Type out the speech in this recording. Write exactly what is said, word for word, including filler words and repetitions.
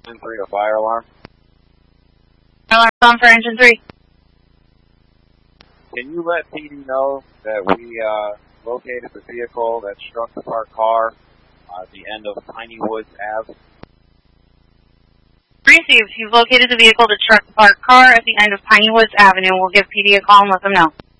Engine three, a fire alarm. Alarm on for engine three. Can you let P D know that we uh, located the vehicle that struck the parked car uh, at the end of Piney Woods Avenue? Received. You've located the vehicle that struck the parked car at the end of Piney Woods Avenue. We'll give P D a call and let them know.